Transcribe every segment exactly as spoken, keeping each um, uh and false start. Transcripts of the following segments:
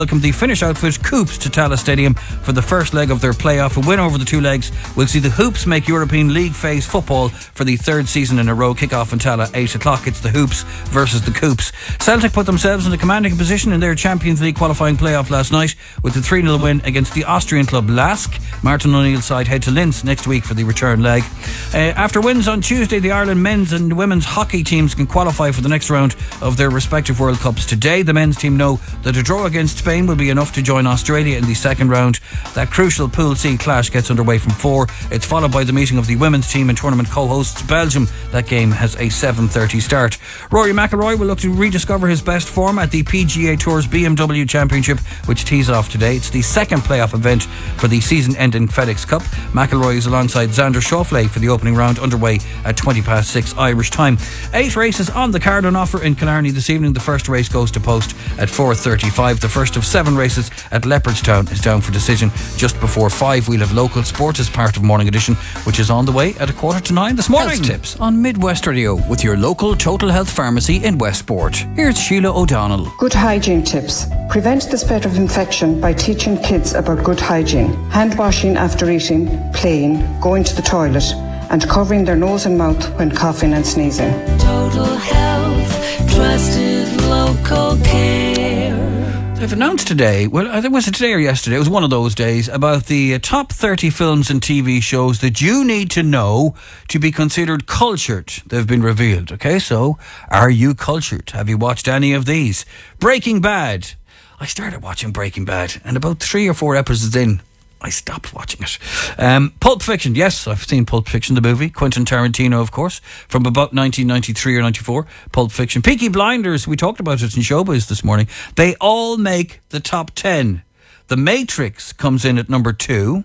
welcome the Finnish outfit Coops to Tallaght Stadium for the first leg of their playoff. A win over the two legs will see the Hoops make European League phase football for the third season in a row. Kick-off in Tallaght, eight o'clock. It's the Hoops versus the Coops. Celtic put themselves in a commanding position in their Champions League qualifying playoff last night with the three nil win against the Austrian club Lask. Martin O'Neill's side head to Linz next week for the return leg. Uh, after wins on Tuesday, the Ireland men's and women's hockey teams can qualify for the next round of their respective World Cups. Today, the men's team know that a draw against Spain will be enough to join Australia in the second round. That crucial Pool C clash gets underway from four. It's followed by the meeting of the women's team and tournament co-hosts Belgium. That game has a seven thirty start. Rory McIlroy will look to rediscover his best form at the P G A Tour's B M W Championship, which tees off today. It's the second playoff event for the season-ending FedEx Cup. McIlroy is alongside Xander Schauffele for the opening round, underway at twenty past six Irish time. Eight races on the card on offer in Killarney this evening. The first race goes to post at four thirty-five. The first of seven races at Leopardstown is down for decision just before five. We'll have local sport as part of Morning Edition, which is on the way at a quarter to nine this morning. Health tips on Midwest Radio with your local Total Health Pharmacy in Westport. Here's Sheila O'Donnell. Good hygiene tips. Prevent the spread of infection by teaching kids about good hygiene. Hand washing after eating, playing, going to the toilet, and covering their nose and mouth when coughing and sneezing. Total Health, trusted local care. They've announced today, well, I think it was today or yesterday, it was one of those days, about the uh, top thirty films and T V shows that you need to know to be considered cultured. They've been revealed. Okay, so are you cultured? Have you watched any of these? Breaking Bad. I started watching Breaking Bad, and about three or four episodes in, I stopped watching it. Um, Pulp Fiction, yes, I've seen Pulp Fiction, the movie. Quentin Tarantino, of course, from about nineteen ninety-three or ninety-four. Pulp Fiction. Peaky Blinders, we talked about it in Showbiz this morning. They all make the top ten. The Matrix comes in at number two.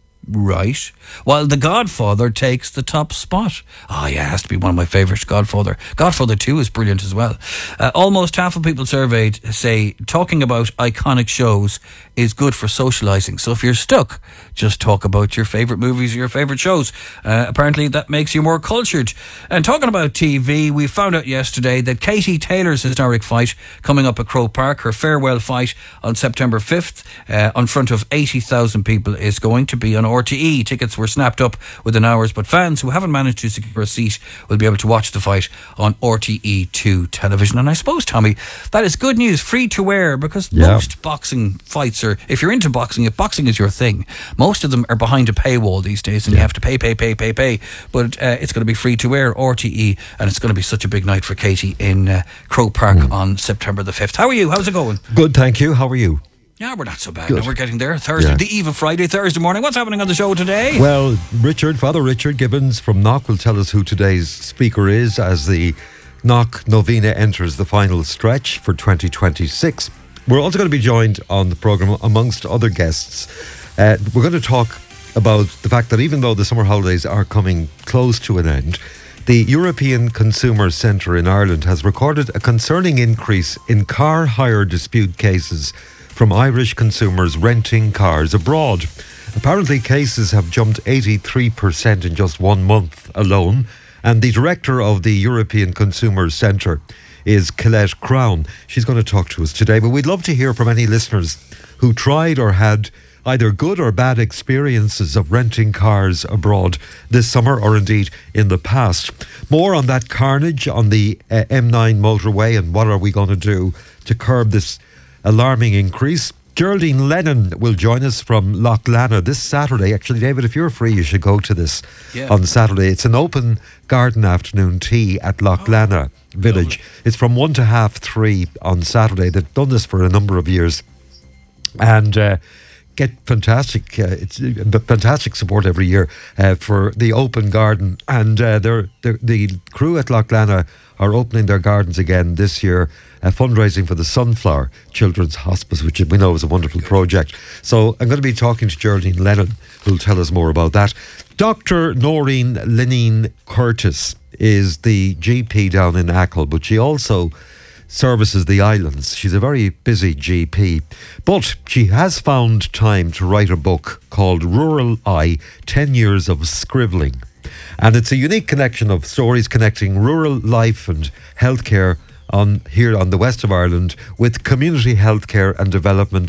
Right. While The Godfather takes the top spot. Oh yeah, it has to be one of my favourites, Godfather. Godfather two is brilliant as well. Uh, almost half of people surveyed say talking about iconic shows is good for socialising. So if you're stuck, just talk about your favourite movies or your favourite shows. Uh, apparently that makes you more cultured. And talking about T V, we found out yesterday that Katie Taylor's historic fight coming up at Croke Park, her farewell fight on September fifth, uh, in front of eighty thousand people, is going to be on R T E. Tickets were snapped up within hours, but fans who haven't managed to secure a seat will be able to watch the fight on R T E two television. And I suppose, Tommy, that is good news, free to air, because yeah. most boxing fights are, if you're into boxing, if boxing is your thing, most of them are behind a paywall these days, and yeah. you have to pay, pay, pay, pay, pay. But uh, it's going to be free to air, R T E, and it's going to be such a big night for Katie in uh, Croke Park mm. on September the fifth. How are you? How's it going? Good, thank you. How are you? Yeah, we're not so bad. No, we're getting there. Thursday, yeah. the eve of Friday, Thursday morning. What's happening on the show today? Well, Richard, Father Richard Gibbons from Knock will tell us who today's speaker is as the Knock Novena enters the final stretch for twenty twenty-six. We're also going to be joined on the programme, amongst other guests. Uh, we're going to talk about the fact that even though the summer holidays are coming close to an end, the European Consumer Centre in Ireland has recorded a concerning increase in car hire dispute cases from Irish consumers renting cars abroad. Apparently cases have jumped eighty-three percent in just one month alone, and the director of the European Consumer Centre is Colette Crown. She's going to talk to us today, but we'd love to hear from any listeners who tried or had either good or bad experiences of renting cars abroad this summer, or indeed in the past. More on that carnage on the uh, M nine motorway, and what are we going to do to curb this alarming increase. Geraldine Lennon will join us from Loughlana this Saturday. Actually, David, if you're free, you should go to this yeah. on Saturday. It's an open garden afternoon tea at Loughlana oh, Village. Lovely. It's from one to half three on Saturday. They've done this for a number of years. And uh, get fantastic uh, it's fantastic support every year uh, for the open garden. And uh, they're, they're, the crew at Loughlana are opening their gardens again this year, uh, fundraising for the Sunflower Children's Hospice, which we know is a wonderful project. So I'm going to be talking to Geraldine Lennon, who'll tell us more about that. Doctor Noreen Lineen Curtis is the G P down in Achill, but she also services the islands. She's a very busy G P, but she has found time to write a book called Rural Eye, ten years of Scribbling. And it's a unique collection of stories connecting rural life and healthcare on here on the west of Ireland with community healthcare and development